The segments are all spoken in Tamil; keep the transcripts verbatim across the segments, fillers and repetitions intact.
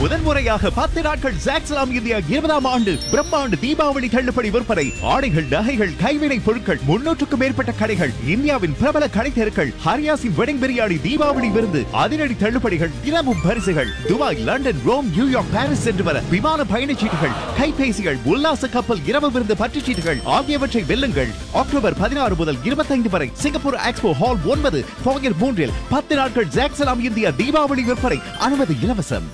முதன்முறையாக பத்து நாட்கள் ஜாக்ஸ்லாம் இந்தியா இருபதாம் ஆண்டு பிரம்மாண்டு தீபாவளி தள்ளுபடி விற்பனை. ஆடைகள், நகைகள், கைவினை பொருட்கள், முன்னூற்றுக்கும் மேற்பட்ட கடைகள், இந்தியாவின் பிரபல கடை தெருக்கள், ஹரியாசின் வெட்டிங் பிரியாணி, தீபாவளி விருந்து, அதிரடி தள்ளுபடிகள், தினமும் பரிசுகள். Dubai, London, Rome, New York, Paris சென்று வர விமான பயணச்சீட்டுகள், கைபேசிகள், உல்லாச கப்பல் இரவு விருந்து பற்றுச்சீட்டுகள் ஆகியவற்றை வெல்லுங்கள். அக்டோபர் பதினாறு முதல் இருபத்தைந்து வரை சிங்கப்பூர் எக்ஸ்போ ஹால் ஒன்பது போகர் மூன்றில் பத்து நாட்கள் ஜாக்ஸ்லாம் இந்தியா தீபாவளி விற்பனை. அனுமதி இலவசம்.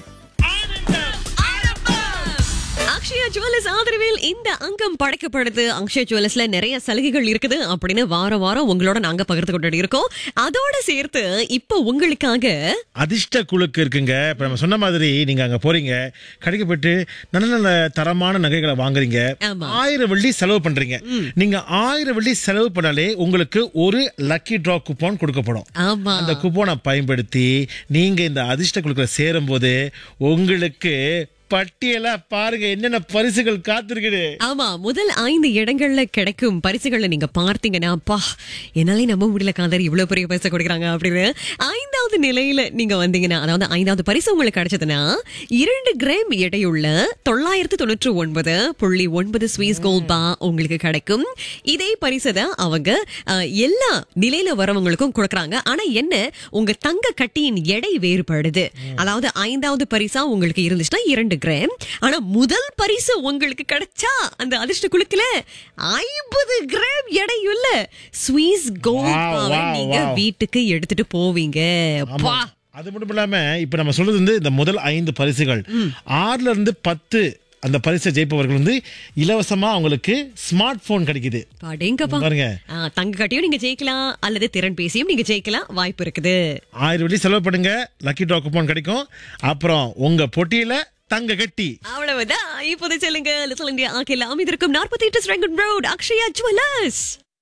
அக்ஷயா ஜுவல்லர்ஸ் ஆதரவில் இந்த அங்கம் படைக்கப்படுது. அக்ஷயா ஜுவல்லர்ஸ்ல நிறைய சலுகைகள் இருக்குது அப்படின்னு வாரம் வாரம் உங்களோட நாங்க பகிர்ந்து கொண்டு இருக்கோம். அதோட சேர்த்து இப்ப உங்களுக்காக அதிர்ஷ்ட குழுக்கு இருக்குங்க. இப்ப நம்ம சொன்ன மாதிரி நீங்க அங்க போறீங்க, கடைக்கு போயிட்டு நல்ல நல்ல தரமான நகைகளை வாங்குறீங்க, ஆயிரம் வெள்ளி செலவு பண்றீங்க. நீங்க ஆயிரம் வெள்ளி செலவு பண்ணாலே உங்களுக்கு ஒரு லக்கி டிரா கூப்பன் கொடுக்கப்படும். அந்த கூப்பனை பயன்படுத்தி நீங்க இந்த அதிர்ஷ்ட குழுக்களை சேரும் போது உங்களுக்கு பட்டியலா பாருங்க என்னென்ன பரிசுகள் காத்திருக்குது. ஆமா, முதல் ஐந்து இடங்கள்ல கிடைக்கும் பரிசுகளை நீங்க பார்த்தீங்கன்னா, பா என்னாலே நம்ப முடியல காதர் இவ்வளவு பெரிய பரிசு கொடுக்குறாங்க அப்படின்னு. ஐந்தாவது நிலையில நீங்க வந்தீங்கன்னா, அதாவது ஐந்தாவது பரிசு உங்களுக்கு கிடைச்சதுன்னா இரண்டு கிராம் எடையுள்ள தொள்ளாயிரத்து தொண்ணூற்று ஒன்பது புள்ளி ஒன்பது ஸ்வீஸ் கோல்ட் பா உங்களுக்கு கிடைக்கும். இதே பரிசை தான் அவங்க எல்லா நிலையில வரவங்களுக்கும் கொடுக்கறாங்க. ஆனா என்ன, உங்க தங்க கட்டியின் எடை வேறுபடுது. அதாவது ஐந்தாவது பரிசா உங்களுக்கு இருந்துச்சுன்னா இரண்டு கிராம், ஆனா முதல் பரிசு உங்களுக்கு கிடைச்சா அந்த அதிர்ஷ்ட குழுக்குல ஐம்பது கிராம் எடையுள்ள ஸ்வீஸ் கோல்ட் நீங்க வீட்டுக்கு எடுத்துட்டு போவீங்க. அது மட்டும் இல்லாம இப்ப நம்ம சொல்றது வந்து இந்த முதல் ஐந்து பரிசுகள், ஆறுல இருந்து பத்து அந்த பரிசை ஜெயிப்பவர்கள் வந்து இலவசமா அவங்களுக்கு ஸ்மார்ட் போன் கிடைக்குது. பாருங்க, தங்க கட்டியும் நீங்க ஜெயிக்கலாம், அல்லது திறன் பேசியும் நீங்க ஜெயிக்கலாம், வாய்ப்பு இருக்குது. ஆயிரம் வெள்ளி செலவு பண்ணுங்க, லக்கி டிரா கூப்பன் கிடைக்கும். அப்புறம் உங்க பொட்டியில தங்க கட்டி. அவ்வளவுதான். இப்போது சொல்லுங்க, லிட்டில் இந்தியா ஆக்கில அமைந்திருக்கும் நாற்பத்தி எட்டு ஸ்ட்ரெங்கன் ரோட் அக்ஷயா ஜுவல்லர்ஸ்.